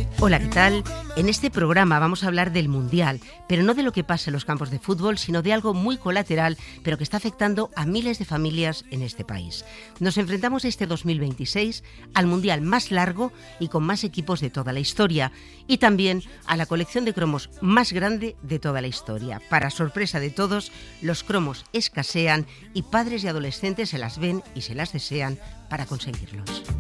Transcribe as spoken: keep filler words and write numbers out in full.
Hola, ¿qué tal? En este programa vamos a hablar del Mundial, pero no de lo que pasa en los campos de fútbol, sino de algo muy colateral, pero que está afectando a miles de familias en este país. Nos enfrentamos este dos mil veintiséis al Mundial más largo y con más equipos de toda la historia, y también a la colección de cromos más grande de toda la historia. Para sorpresa de todos, los cromos escasean y padres y adolescentes se las ven y se las desean para conseguirlos.